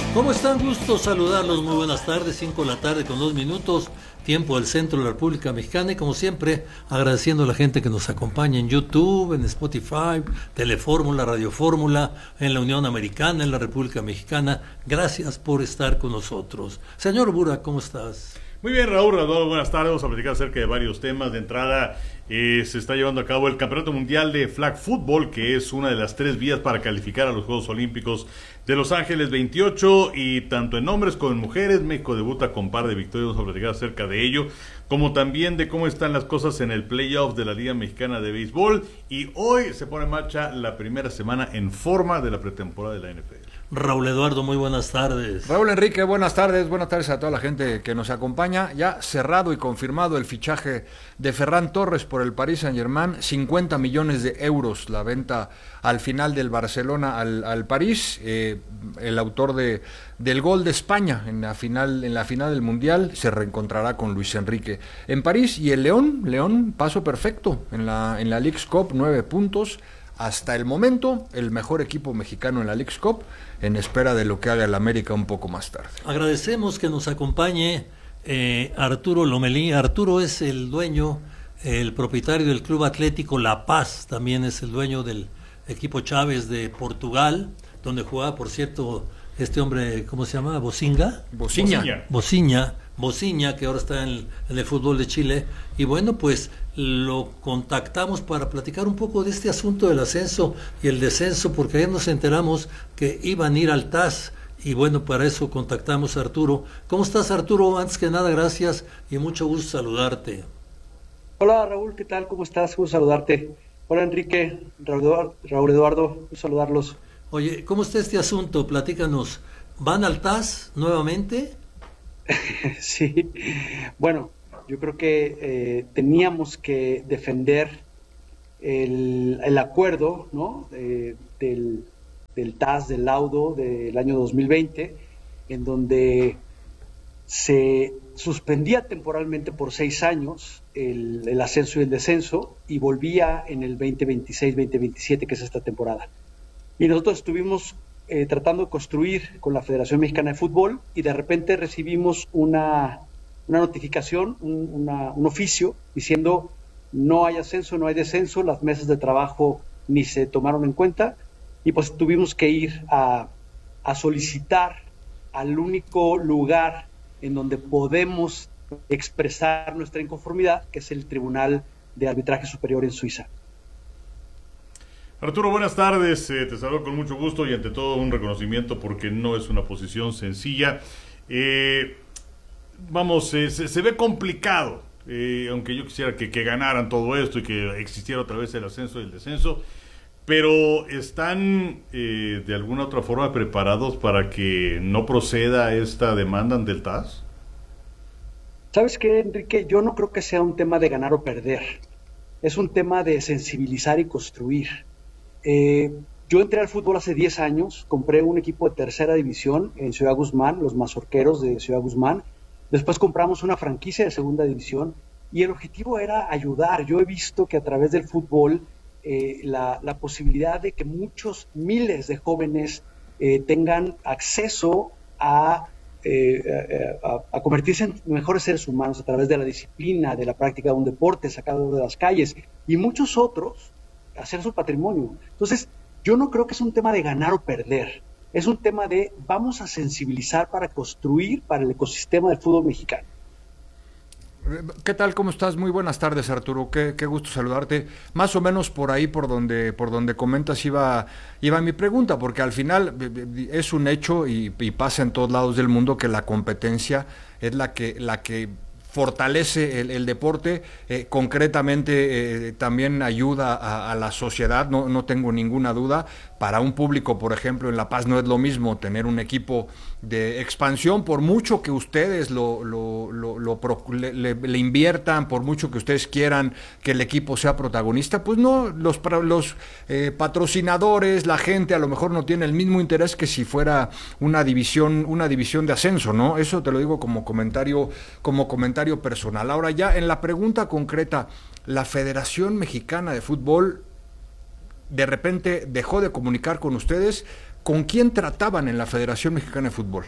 ¿Cómo están? Gusto saludarlos, muy buenas tardes, 5 de la tarde con 2 minutos, tiempo del centro de la República Mexicana, y como siempre agradeciendo a la gente que nos acompaña en YouTube, en Spotify, Telefórmula, Radio Fórmula, en la Unión Americana, en la República Mexicana. Gracias por estar con nosotros. Señor Burak, ¿cómo estás? Muy bien, Raúl, buenas tardes. Vamos a platicar acerca de varios temas. De entrada, se está llevando a cabo el Campeonato Mundial de Flag Football, que es una de las 3 vías para calificar a los Juegos Olímpicos de Los Ángeles 28, y tanto en hombres como en mujeres, México debuta con par de victorias. Vamos a platicar acerca de ello, como también de cómo están las cosas en el playoff de la Liga Mexicana de Béisbol, y hoy se pone en marcha la primera semana en forma de la pretemporada de la NFL. Raúl Eduardo, muy buenas tardes. Raúl Enrique, buenas tardes a toda la gente que nos acompaña. Ya cerrado y confirmado el fichaje de Ferran Torres por el Paris Saint-Germain, 50 millones de euros la venta al final del Barcelona al París. El autor del gol de España en la final del Mundial se reencontrará con Luis Enrique en París. Y el León, paso perfecto en la Leagues Cup, 9 puntos. Hasta el momento, el mejor equipo mexicano en la Leagues Cup, en espera de lo que haga el América un poco más tarde. Agradecemos que nos acompañe Arturo Lomelí. Arturo es el dueño, el propietario del Club Atlético La Paz, también es el dueño del equipo Chávez de Portugal, donde jugaba, por cierto, este hombre, ¿cómo se llama? Bociña, que ahora está en el fútbol de Chile. Y bueno, pues lo contactamos para platicar un poco de este asunto del ascenso y el descenso, porque ayer nos enteramos que iban a ir al TAS, y bueno, para eso contactamos a Arturo. ¿Cómo estás, Arturo? Antes que nada, gracias y mucho gusto saludarte. Hola, Raúl, ¿qué tal? ¿Cómo estás? Gusto saludarte. Hola, Enrique, Raúl Eduardo, gusto saludarlos. Oye, ¿cómo está este asunto? Platícanos. ¿Van al TAS nuevamente? Sí, bueno, yo creo que teníamos que defender el acuerdo, ¿no? Del TAS, del laudo del año 2020, en donde se suspendía temporalmente por 6 años el ascenso y el descenso, y volvía en el 2026-2027, que es esta temporada. Y nosotros estuvimos tratando de construir con la Federación Mexicana de Fútbol, y de repente recibimos una notificación, un oficio diciendo: no hay ascenso, no hay descenso, las mesas de trabajo ni se tomaron en cuenta, y pues tuvimos que ir a solicitar al único lugar en donde podemos expresar nuestra inconformidad, que es el Tribunal de Arbitraje Superior en Suiza. Arturo, buenas tardes, te saludo con mucho gusto y ante todo un reconocimiento, porque no es una posición sencilla. Se ve complicado, aunque yo quisiera que ganaran todo esto y que existiera otra vez el ascenso y el descenso, pero ¿están de alguna otra forma preparados para que no proceda esta demanda ante el TAS? ¿Sabes qué, Enrique? Yo no creo que sea un tema de ganar o perder, es un tema de sensibilizar y construir. Yo entré al fútbol hace 10 años, compré un equipo de tercera división en Ciudad Guzmán, los Mazorqueros de Ciudad Guzmán. Después compramos una franquicia de segunda división, y el objetivo era ayudar. Yo he visto que a través del fútbol la posibilidad de que muchos miles de jóvenes tengan acceso a convertirse en mejores seres humanos a través de la disciplina, de la práctica de un deporte sacado de las calles, y muchos otros hacer su patrimonio. Entonces, yo no creo que es un tema de ganar o perder, es un tema de vamos a sensibilizar para construir para el ecosistema del fútbol mexicano. ¿Qué tal? ¿Cómo estás? Muy buenas tardes, Arturo. Qué gusto saludarte. Más o menos por ahí, por donde comentas, iba mi pregunta, porque al final es un hecho y pasa en todos lados del mundo que la competencia es la que fortalece el deporte, concretamente también ayuda a la sociedad, no tengo ninguna duda. Para un público, por ejemplo, en La Paz no es lo mismo tener un equipo de expansión, por mucho que ustedes le inviertan, por mucho que ustedes quieran que el equipo sea protagonista, pues no, los patrocinadores, la gente a lo mejor no tiene el mismo interés que si fuera una división de ascenso, ¿no? Eso te lo digo como comentario personal. Ahora ya en la pregunta concreta, la Federación Mexicana de Fútbol de repente dejó de comunicar con ustedes ¿con quién trataban en la Federación Mexicana de Fútbol?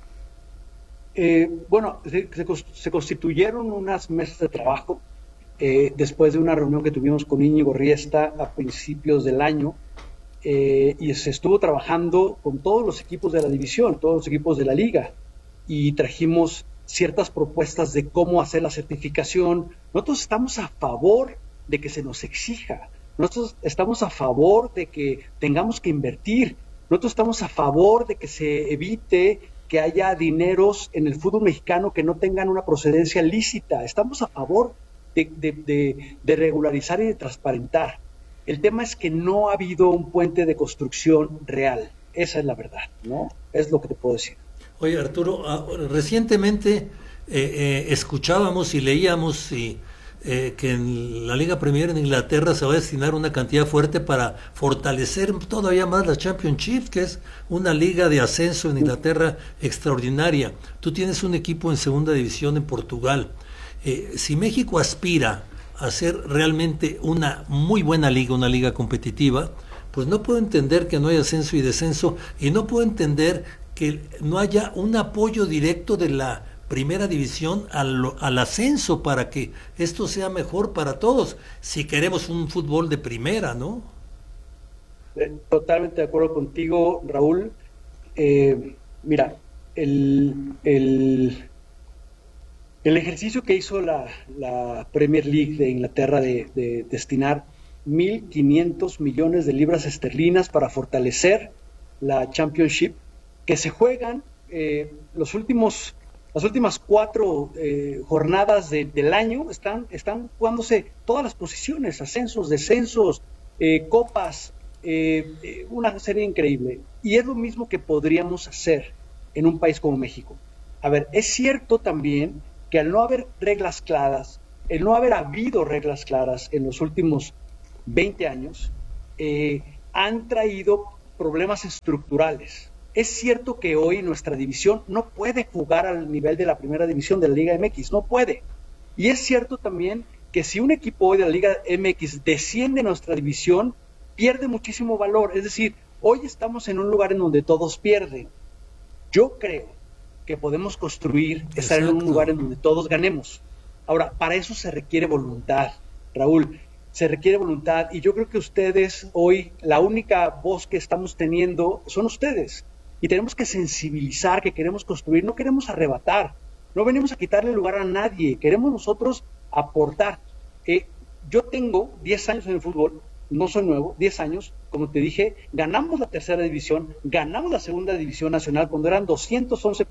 Bueno, se constituyeron unas mesas de trabajo después de una reunión que tuvimos con Íñigo Riesta a principios del año, y se estuvo trabajando con todos los equipos de la división, todos los equipos de la liga, y trajimos ciertas propuestas de cómo hacer la certificación. Nosotros estamos a favor de que se nos exija, nosotros estamos a favor de que tengamos que invertir, nosotros estamos a favor de que se evite que haya dineros en el fútbol mexicano que no tengan una procedencia lícita. Estamos a favor de regularizar y de transparentar. El tema es que no ha habido un puente de construcción real. Esa es la verdad, ¿no? Es lo que te puedo decir. Oye, Arturo, recientemente escuchábamos y leíamos que en la Liga Premier en Inglaterra se va a destinar una cantidad fuerte para fortalecer todavía más la Championship, que es una liga de ascenso en Inglaterra extraordinaria. Tú tienes un equipo en segunda división en Portugal. Si México aspira a ser realmente una muy buena liga, una liga competitiva, pues no puedo entender que no haya ascenso y descenso, y no puedo entender que no haya un apoyo directo de la primera división al ascenso para que esto sea mejor para todos, si queremos un fútbol de primera, ¿no? Totalmente de acuerdo contigo, Raúl. Mira, el ejercicio que hizo la Premier League de Inglaterra de destinar 1.500 millones de libras esterlinas para fortalecer la Championship, que se juegan las últimas 4 jornadas del año, están jugándose todas las posiciones, ascensos, descensos, copas, una serie increíble. Y es lo mismo que podríamos hacer en un país como México. A ver, es cierto también que al no haber reglas claras, el no haber habido reglas claras en los últimos 20 años, han traído problemas estructurales. Es cierto que hoy nuestra división no puede jugar al nivel de la primera división de la Liga MX, no puede. Y es cierto también que si un equipo hoy de la Liga MX desciende a nuestra división, pierde muchísimo valor. Es decir, hoy estamos en un lugar en donde todos pierden. Yo creo que podemos construir, estar en un lugar en donde todos ganemos. Ahora, para eso se requiere voluntad, Raúl, se requiere voluntad, y yo creo que ustedes hoy, la única voz que estamos teniendo son ustedes. Y tenemos que sensibilizar que queremos construir, no queremos arrebatar, no venimos a quitarle lugar a nadie, queremos nosotros aportar. Yo tengo 10 años en el fútbol, no soy nuevo, 10 años, como te dije, ganamos la tercera división, ganamos la segunda división nacional cuando eran 211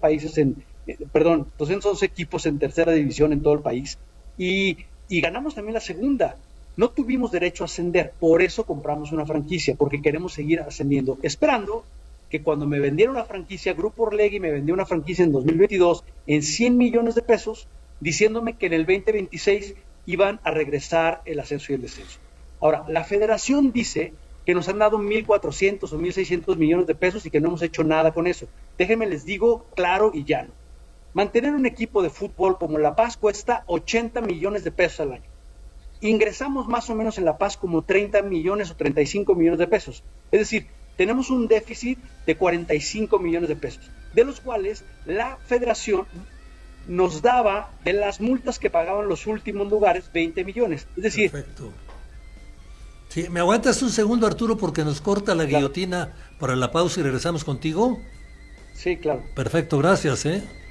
equipos en tercera división en todo el país, y ganamos también la segunda. No tuvimos derecho a ascender, por eso compramos una franquicia, porque queremos seguir ascendiendo, esperando que cuando me vendieron la franquicia, Grupo Orlegui me vendió una franquicia en 2022 en 100 millones de pesos, diciéndome que en el 2026 iban a regresar el ascenso y el descenso. Ahora, la federación dice que nos han dado 1.400 o 1.600 millones de pesos y que no hemos hecho nada con eso. Déjenme les digo claro y llano. Mantener un equipo de fútbol como La Paz cuesta 80 millones de pesos al año. Ingresamos más o menos en La Paz como 30 millones o 35 millones de pesos. Es decir, tenemos un déficit de 45 millones de pesos, de los cuales la federación nos daba, de las multas que pagaban los últimos lugares, 20 millones. Es decir... Perfecto. Sí, ¿me aguantas un segundo, Arturo, porque nos corta la guillotina para la pausa y regresamos contigo? Sí, claro. Perfecto, gracias,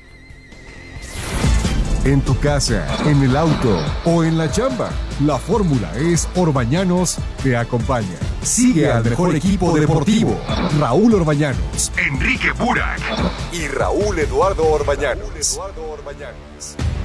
En tu casa, en el auto o en la chamba, la fórmula es Orbañanos te acompaña. Sigue al mejor equipo deportivo, Raúl Orbañanos, Enrique Burak y Raúl Eduardo Orbañanos.